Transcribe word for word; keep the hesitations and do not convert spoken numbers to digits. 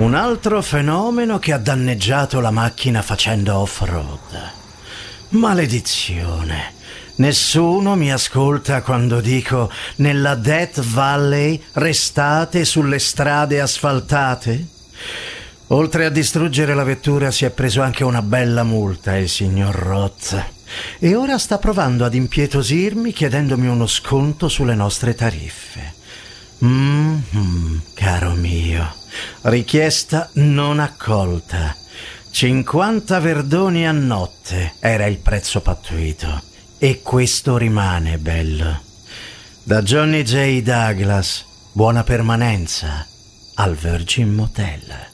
Un altro fenomeno che ha danneggiato la macchina facendo off-road. Maledizione. Nessuno mi ascolta quando dico nella Death Valley restate sulle strade asfaltate? Oltre a distruggere la vettura si è preso anche una bella multa il signor Roth e ora sta provando ad impietosirmi chiedendomi uno sconto sulle nostre tariffe. Mm-hmm, caro mio, richiesta non accolta. cinquanta verdoni a notte era il prezzo pattuito. E questo rimane, bello. Da Johnny J. Douglas, buona permanenza al Virgin Motel.